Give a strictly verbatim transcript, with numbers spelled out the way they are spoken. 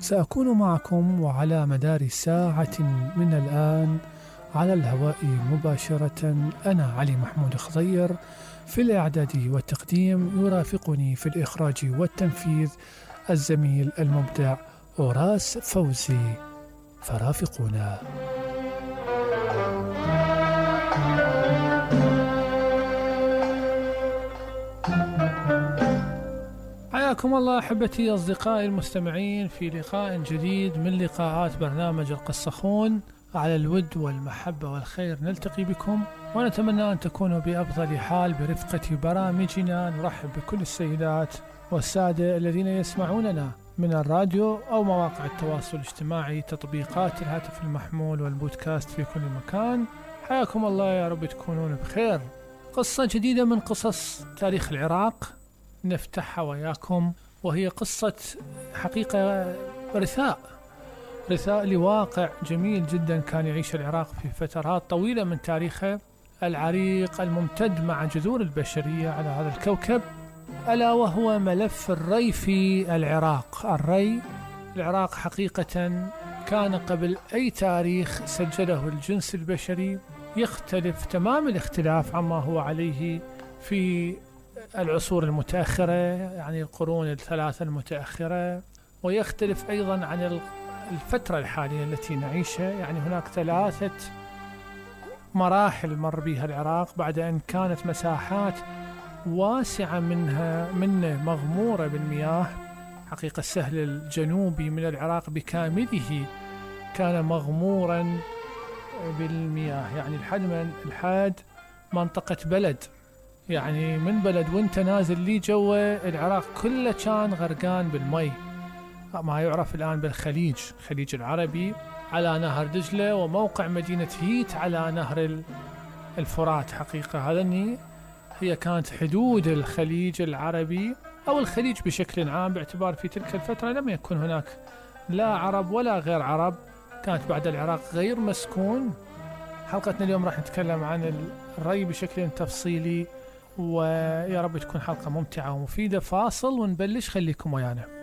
سأكون معكم وعلى مدار ساعة من الآن على الهواء مباشرة. أنا علي محمود خضير في الإعداد والتقديم، يرافقني في الإخراج والتنفيذ الزميل المبدع أوراس فوزي، فرافقونا. حياكم الله أحبتي أصدقائي المستمعين في لقاء جديد من لقاءات برنامج القصخون. على الود والمحبة والخير نلتقي بكم، ونتمنى أن تكونوا بأفضل حال برفقة برامجنا. نرحب بكل السيدات والسادة الذين يسمعوننا من الراديو أو مواقع التواصل الاجتماعي، تطبيقات الهاتف المحمول والبودكاست في كل مكان. حياكم الله، يا رب تكونون بخير. قصة جديدة من قصص تاريخ العراق نفتحها وياكم، وهي قصة حقيقة رثاء رثاء لواقع جميل جدا كان يعيش العراق في فترات طويلة من تاريخه العريق الممتد مع جذور البشرية على هذا الكوكب، ألا وهو ملف الري في العراق. الري العراق حقيقة كان قبل أي تاريخ سجله الجنس البشري يختلف تمام الاختلاف عما هو عليه في العصور المتأخرة، يعني القرون الثلاثة المتأخرة، ويختلف أيضا عن الفترة الحالية التي نعيشها. يعني هناك ثلاثة مراحل مر بها العراق بعد أن كانت مساحات واسعة منها منه مغمورة بالمياه. حقيقة السهل الجنوبي من العراق بكامله كان مغمورا بالمياه، يعني لحد من الحد منطقة بلد، يعني من بلد وانت نازل لي جوا العراق كله كان غرقان بالمي، ما يعرف الآن بالخليج، خليج العربي على نهر دجلة، وموقع مدينة هيت على نهر الفرات. حقيقة هذني هي كانت حدود الخليج العربي أو الخليج بشكل عام، باعتبار في تلك الفترة لم يكن هناك لا عرب ولا غير عرب، كانت بعد العراق غير مسكون. حلقتنا اليوم راح نتكلم عن الري بشكل تفصيلي، ويا رب تكون حلقة ممتعة ومفيدة. فاصل ونبلش، خليكم ويانا.